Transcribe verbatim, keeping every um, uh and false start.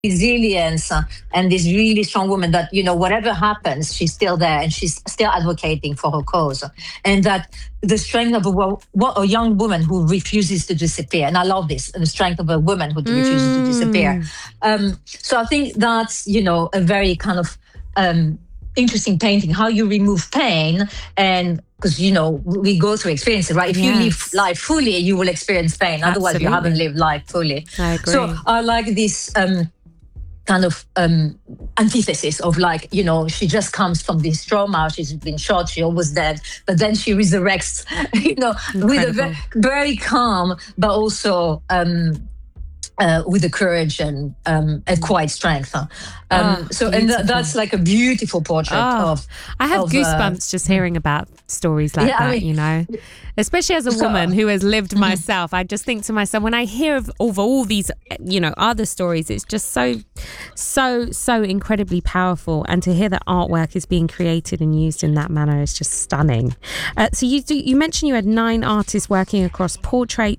resilience uh, and this really strong woman that, you know, whatever happens, she's still there and she's still advocating for her cause. And that the strength of a, wo- wo- a young woman who refuses to disappear. And I love this, the strength of a woman who refuses to disappear. Um, so I think that's, you know, a very kind of um, interesting painting, how you remove pain. And because, you know, we go through experiences, right? If you live Yes. life fully, you will experience pain. Otherwise, you haven't Absolutely. lived life fully. I agree. So I like this um, kind of um, antithesis of, like, you know, she just comes from this trauma. She's been shot. She almost dead. But then she resurrects, you know, with a very, very calm, but also um, uh, with the courage and um, a quiet strength. Um, Oh, so, and th- beautiful. that's like a beautiful portrait Oh, of. I have of, uh, goosebumps just hearing about stories like Yeah, I that, mean- you know, especially as a So- woman who has lived myself. I just think to myself, when I hear of, of all these, you know, other stories, it's just so, so, so incredibly powerful. And to hear that artwork is being created and used in that manner is just stunning. Uh, so you do, you mentioned you had nine artists working across portrait,